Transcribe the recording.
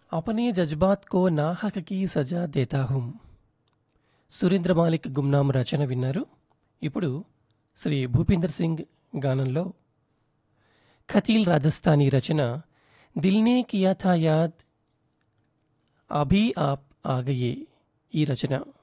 अपने जज्बात को नाहक की సజా దేతా హూం. సురేంద్ర మాలిక్ గుమ్నాం రచన విన్నారు. ఇప్పుడు శ్రీ భూపీందర్ సింగ్ గానంలో ఖతీల్ రాజస్థానీ రచన దిల్నే కియా థా యాద్ అభీ ఆప్ ఆ గయే ఈ రచన